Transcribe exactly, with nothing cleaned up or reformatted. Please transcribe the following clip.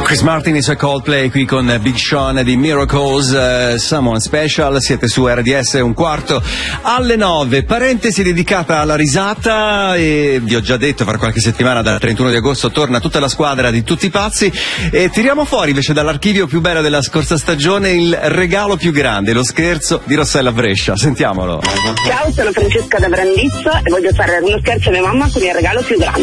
Chris Martin e i suoi Coldplay qui con Big Sean di Miracles, uh, Someone Special. Siete su R D S, un quarto alle nove. Parentesi dedicata alla risata, e vi ho già detto, fra qualche settimana dal trentuno di agosto torna tutta la squadra di Tutti Pazzi e tiriamo fuori invece dall'archivio più bello della scorsa stagione il regalo più grande, lo scherzo di Rossella Brescia. Sentiamolo. Ciao, sono Francesca da Brandizzo e voglio fare uno scherzo a mia mamma con il regalo più grande.